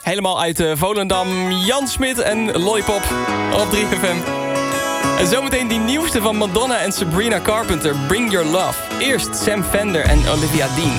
Helemaal uit Volendam. Jan Smit en Lollipop op 3FM. En zometeen die nieuwste van Madonna en Sabrina Carpenter, Bring Your Love. Eerst Sam Fender en Olivia Dean